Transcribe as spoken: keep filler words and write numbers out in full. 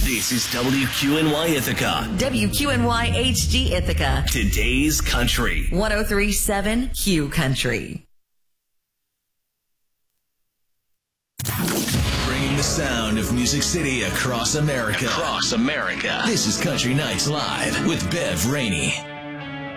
This is W Q N Y Ithaca. W Q N Y H G Ithaca. Today's Country. one oh three point seven Q Country. Bringing the sound of Music City across America. Across America. This is Country Nights Live with Bev Rainey.